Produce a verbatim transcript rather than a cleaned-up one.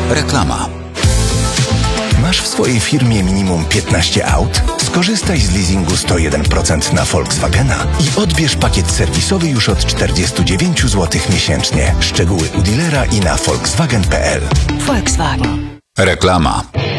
Reklama. Masz w swojej firmie minimum piętnaście aut? Skorzystaj z leasingu sto jeden procent na Volkswagena i odbierz pakiet serwisowy już od czterdzieści dziewięć złotych miesięcznie. Szczegóły u dealera i na volkswagen kropka p l. Volkswagen. Reklama.